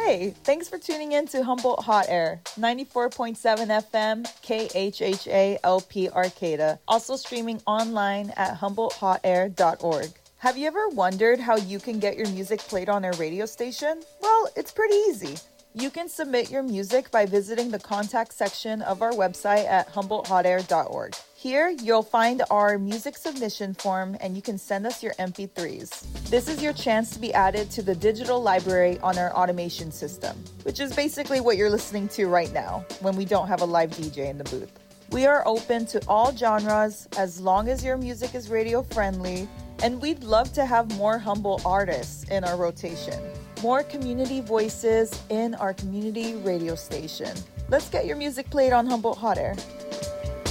Hey, thanks for tuning in to Humboldt Hot Air, 94.7 FM, KHHA LP Arcata, also streaming online at HumboldtHotAir.org. Have you ever wondered how you can get your music played on our radio station? Well, it's pretty easy. You can submit your music by visiting the contact section of our website at HumboldtHotAir.org. Here, you'll find our music submission form and you can send us your MP3s. This is your chance to be added to the digital library on our automation system, which is basically what you're listening to right now when we don't have a live DJ in the booth. We are open to all genres as long as your music is radio friendly, and we'd love to have more Humboldt artists in our rotation. More community voices in our community radio station. Let's get your music played on Humboldt Hot Air.